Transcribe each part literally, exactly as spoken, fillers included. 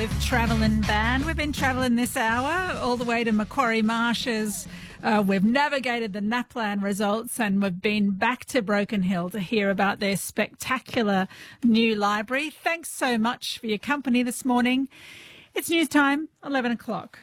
with Travelling Band. We've been travelling this hour all the way to Macquarie Marshes. Uh, we've navigated the NAPLAN results and we've been back to Broken Hill to hear about their spectacular new library. Thanks so much for your company this morning. It's news time, eleven o'clock.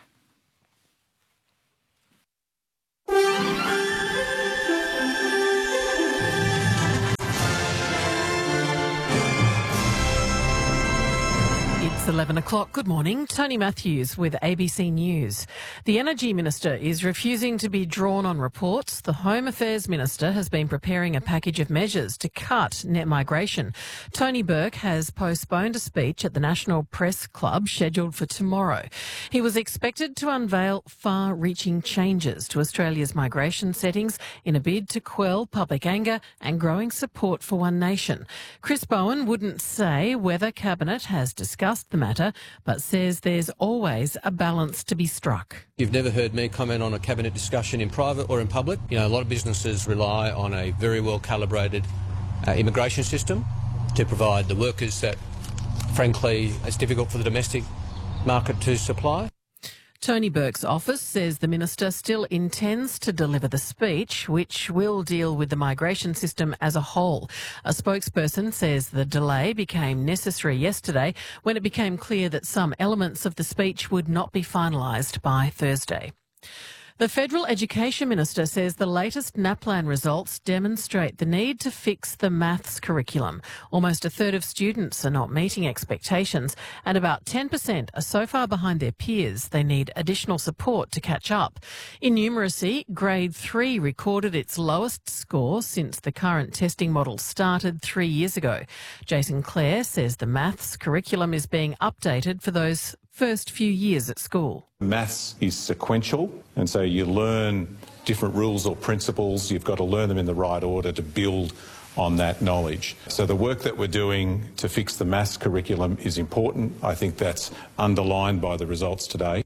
It's eleven o'clock. Good morning. Tony Matthews with A B C News. The Energy Minister is refusing to be drawn on reports. The Home Affairs Minister has been preparing a package of measures to cut net migration. Tony Burke has postponed a speech at the National Press Club scheduled for tomorrow. He was expected to unveil far-reaching changes to Australia's migration settings in a bid to quell public anger and growing support for One Nation. Chris Bowen wouldn't say whether Cabinet has discussed the matter, but says there's always a balance to be struck. You've never heard me comment on a cabinet discussion in private or in public. You know, a lot of businesses rely on a very well calibrated uh, immigration system to provide the workers that, frankly, it's difficult for the domestic market to supply. Tony Burke's office says the minister still intends to deliver the speech, which will deal with the migration system as a whole. A spokesperson says the delay became necessary yesterday when it became clear that some elements of the speech would not be finalised by Thursday. The Federal Education Minister says the latest NAPLAN results demonstrate the need to fix the maths curriculum. Almost a third of students are not meeting expectations and about ten percent are so far behind their peers they need additional support to catch up. In numeracy, grade three recorded its lowest score since the current testing model started three years ago. Jason Clare says the maths curriculum is being updated for those first few years at school. Maths is sequential, and so you learn different rules or principles. You've got to learn them in the right order to build on that knowledge. So the work that we're doing to fix the maths curriculum is important. I think that's underlined by the results today.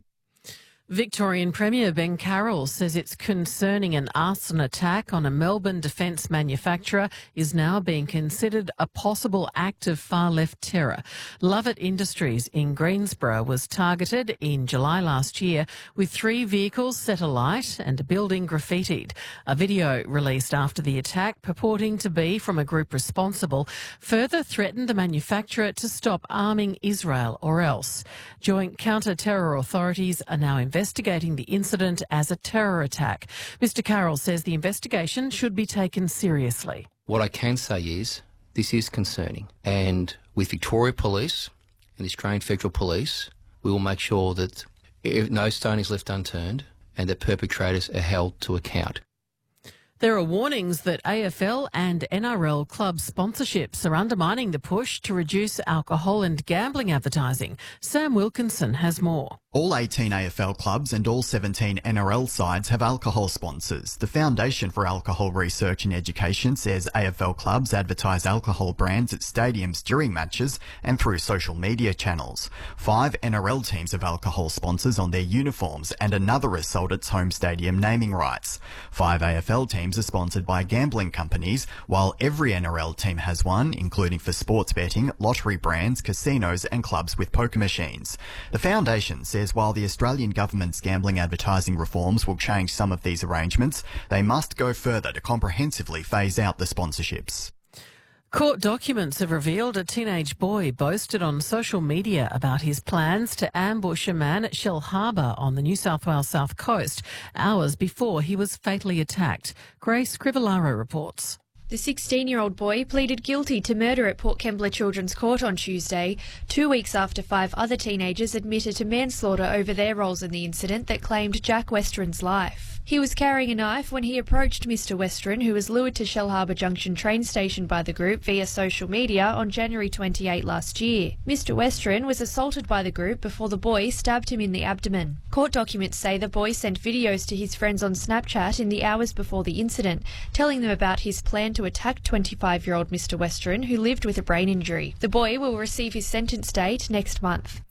Victorian Premier Ben Carroll says it's concerning an arson attack on a Melbourne defence manufacturer is now being considered a possible act of far-left terror. Lovett Industries in Greensborough was targeted in July last year with three vehicles set alight and a building graffitied. A video released after the attack, purporting to be from a group responsible, further threatened the manufacturer to stop arming Israel or else. Joint counter-terror authorities are now investigating investigating the incident as a terror attack. Mister Carroll says the investigation should be taken seriously. What I can say is this is concerning, and with Victoria Police and the Australian Federal Police, we will make sure that no stone is left unturned and that perpetrators are held to account. There are warnings that A F L and N R L club sponsorships are undermining the push to reduce alcohol and gambling advertising. Sam Wilkinson has more. All eighteen A F L clubs and all seventeen N R L sides have alcohol sponsors. The Foundation for Alcohol Research and Education says A F L clubs advertise alcohol brands at stadiums during matches and through social media channels. Five N R L teams have alcohol sponsors on their uniforms and another has sold its home stadium naming rights. Five A F L teams are sponsored by gambling companies, while every N R L team has one, including for sports betting, lottery brands, casinos and clubs with poker machines. The Foundation says while the Australian government's gambling advertising reforms will change some of these arrangements, they must go further to comprehensively phase out the sponsorships. Court documents have revealed a teenage boy boasted on social media about his plans to ambush a man at Shellharbour on the New South Wales south coast hours before he was fatally attacked. Grace Crivellaro reports. The sixteen-year-old boy pleaded guilty to murder at Port Kembla Children's Court on Tuesday, two weeks after five other teenagers admitted to manslaughter over their roles in the incident that claimed Jack Westren's life. He was carrying a knife when he approached Mister Westren, who was lured to Shellharbour Junction train station by the group via social media on January twenty-eighth last year. Mister Westren was assaulted by the group before the boy stabbed him in the abdomen. Court documents say the boy sent videos to his friends on Snapchat in the hours before the incident, telling them about his plan to attack twenty-five-year-old Mister Westren, who lived with a brain injury. The boy will receive his sentence date next month.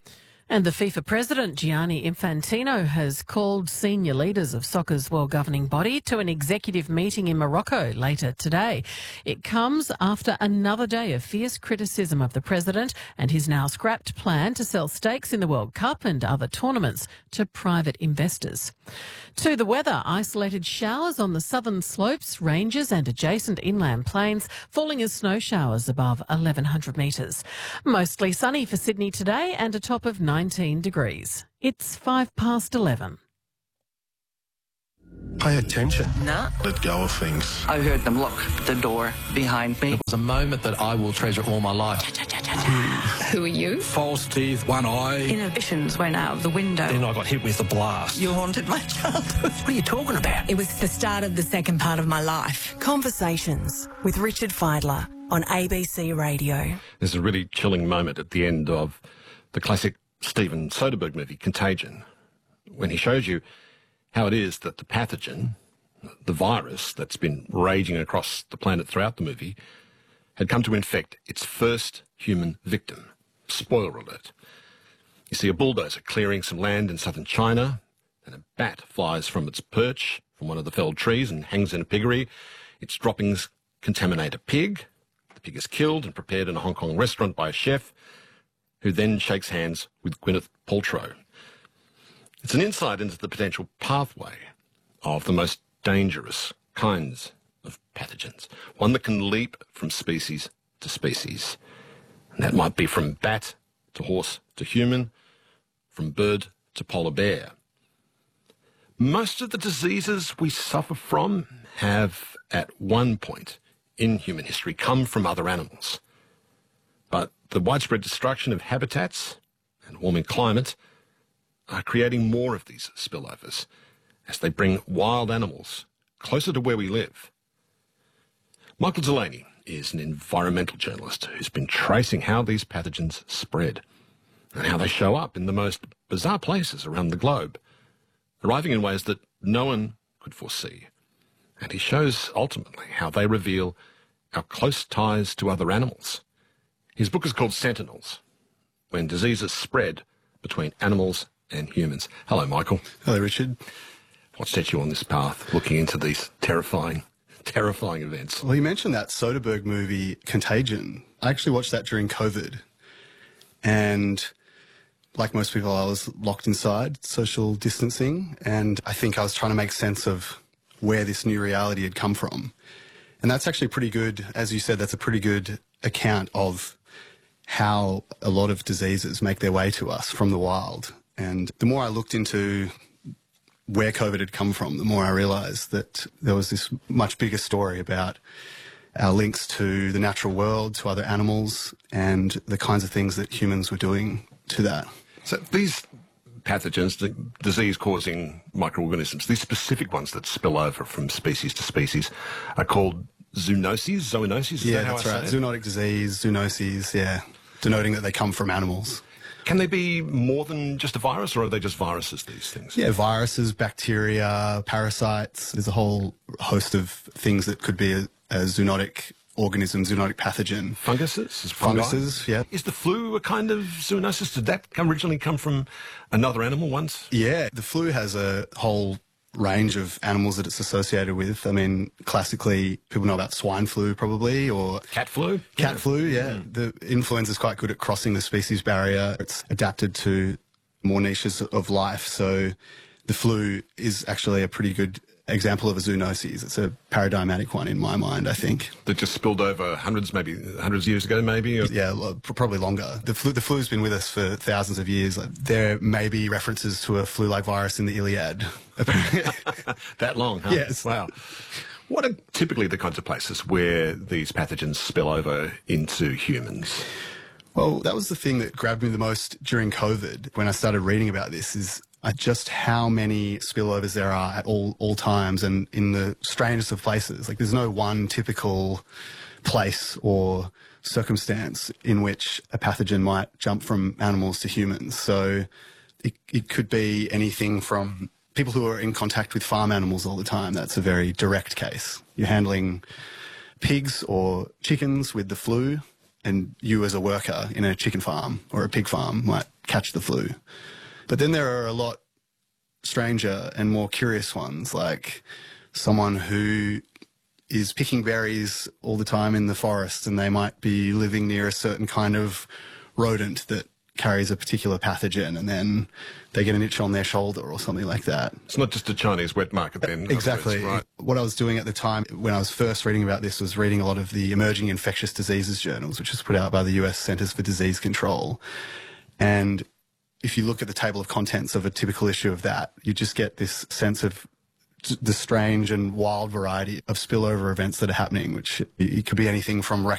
And the FIFA president, Gianni Infantino, has called senior leaders of soccer's world governing body to an executive meeting in Morocco later today. It comes after another day of fierce criticism of the president and his now scrapped plan to sell stakes in the World Cup and other tournaments to private investors. To the weather, isolated showers on the southern slopes, ranges and adjacent inland plains, falling as snow showers above eleven hundred metres. Mostly sunny for Sydney today and a top of nineteen degrees. It's five past eleven. Pay attention. No. Let go of things. I heard them lock the door behind me. It was a moment that I will treasure all my life. Who are you? False teeth, one eye. Inhibitions went out of the window. Then I got hit with a blast. You haunted my childhood. What are you talking about? It was the start of the second part of my life. Conversations with Richard Fidler on A B C Radio. There's a really chilling moment at the end of the classic Steven Soderbergh movie, Contagion, when he shows you how it is that the pathogen, the virus that's been raging across the planet throughout the movie, had come to infect its first human victim. Spoiler alert. You see a bulldozer clearing some land in southern China, and a bat flies from its perch from one of the felled trees and hangs in a piggery. Its droppings contaminate a pig. The pig is killed and prepared in a Hong Kong restaurant by a chef, who then shakes hands with Gwyneth Paltrow. It's an insight into the potential pathway of the most dangerous kinds of pathogens, one that can leap from species to species. And that might be from bat to horse to human, from bird to polar bear. Most of the diseases we suffer from have, at one point in human history, come from other animals. But the widespread destruction of habitats and warming climate are creating more of these spillovers as they bring wild animals closer to where we live. Michael Delaney is an environmental journalist who's been tracing how these pathogens spread and how they show up in the most bizarre places around the globe, arriving in ways that no one could foresee. And he shows ultimately how they reveal our close ties to other animals. His book is called Sentinels, When Diseases Spread Between Animals and Humans. Hello, Michael. Hello, Richard. What set you on this path, looking into these terrifying, terrifying events? Well, you mentioned that Soderbergh movie, Contagion. I actually watched that during COVID. And like most people, I was locked inside, social distancing. And I think I was trying to make sense of where this new reality had come from. And that's actually pretty good. As you said, that's a pretty good account of how a lot of diseases make their way to us from the wild. And the more I looked into where COVID had come from, the more I realised that there was this much bigger story about our links to the natural world, to other animals, and the kinds of things that humans were doing to that. So these pathogens, the disease-causing microorganisms, these specific ones that spill over from species to species, are called zoonoses? Zoonoses? Is Yeah, that how that's I right. say it? Zoonotic disease, zoonoses, yeah, denoting that they come from animals. Can they be more than just a virus, or are they just viruses, these things? Yeah, viruses, bacteria, parasites. There's a whole host of things that could be a, a zoonotic organism, zoonotic pathogen. Funguses? Is fungi? Funguses, yeah. Is the flu a kind of zoonosis? Did that come, originally come from another animal once? Yeah, the flu has a whole range of animals that it's associated with. I mean, classically, people know about swine flu probably, or Cat flu? cat Yeah. flu, yeah. Mm. The influenza is quite good at crossing the species barrier. It's adapted to more niches of life. So the flu is actually a pretty good example of a zoonosis. It's a paradigmatic one in my mind, I think. That just spilled over hundreds, maybe hundreds of years ago, maybe? Or? Yeah, lo- probably longer. The flu, the flu's been with us for thousands of years. Like, there may be references to a flu-like virus in the Iliad. That long, huh? Yes. Wow. What are typically the kinds of places where these pathogens spill over into humans? Well, that was the thing that grabbed me the most during COVID when I started reading about this, is uh, just how many spillovers there are at all, all times and in the strangest of places. Like, there's no one typical place or circumstance in which a pathogen might jump from animals to humans. So it, it could be anything from people who are in contact with farm animals all the time. That's a very direct case. You're handling pigs or chickens with the flu, and you as a worker in a chicken farm or a pig farm might catch the flu. But then there are a lot stranger and more curious ones, like someone who is picking berries all the time in the forest, and they might be living near a certain kind of rodent that carries a particular pathogen, and then they get an itch on their shoulder or something like that. It's not just a Chinese wet market then. Exactly. Right. What I was doing at the time when I was first reading about this was reading a lot of the Emerging Infectious Diseases journals, which is put out by the U S Centers for Disease Control. And if you look at the table of contents of a typical issue of that, you just get this sense of the strange and wild variety of spillover events that are happening, which it could be anything from